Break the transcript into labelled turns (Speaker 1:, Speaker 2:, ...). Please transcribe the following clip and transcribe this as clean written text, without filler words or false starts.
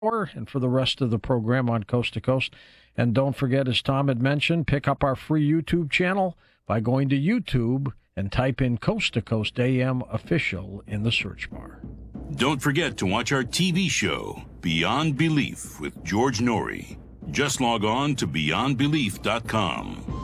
Speaker 1: and for the rest of the program on Coast to Coast. And don't forget, as Tom had mentioned, pick up our free YouTube channel by going to YouTube and type in Coast to Coast AM Official in the search bar.
Speaker 2: Don't forget to watch our TV show, Beyond Belief, with George Norrie. Just log on to beyondbelief.com.